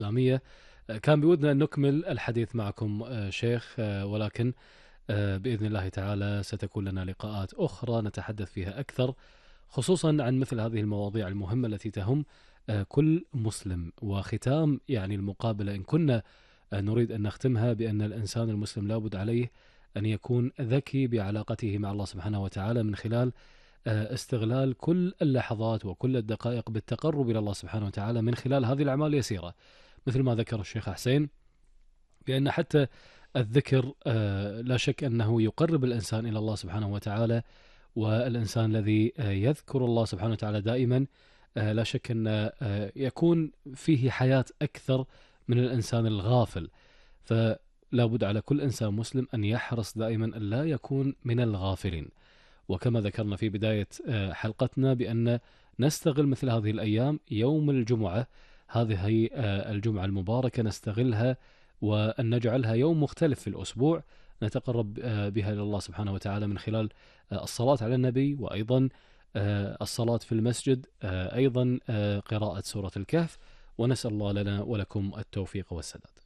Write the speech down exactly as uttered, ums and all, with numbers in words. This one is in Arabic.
الإسلامية. كان بودنا أن نكمل الحديث معكم شيخ، ولكن بإذن الله تعالى ستكون لنا لقاءات أخرى نتحدث فيها أكثر، خصوصا عن مثل هذه المواضيع المهمة التي تهم كل مسلم. وختام يعني المقابلة، إن كنا نريد أن نختمها بأن الإنسان المسلم لابد عليه أن يكون ذكي بعلاقته مع الله سبحانه وتعالى من خلال استغلال كل اللحظات وكل الدقائق بالتقرب إلى الله سبحانه وتعالى من خلال هذه الأعمال اليسيرة، مثل ما ذكر الشيخ حسين، بأن حتى الذكر لا شك أنه يقرب الإنسان إلى الله سبحانه وتعالى. والإنسان الذي يذكر الله سبحانه وتعالى دائما لا شك أن يكون فيه حياة أكثر من الإنسان الغافل. فلا بد على كل إنسان مسلم أن يحرص دائما أن لا يكون من الغافلين. وكما ذكرنا في بداية حلقتنا بأن نستغل مثل هذه الأيام، يوم الجمعة، هذه الجمعة المباركة نستغلها وأن نجعلها يوم مختلف في الأسبوع نتقرب بها إلى الله سبحانه وتعالى من خلال الصلاة على النبي، وأيضا الصلاة في المسجد، أيضا قراءة سورة الكهف، ونسأل الله لنا ولكم التوفيق والسداد.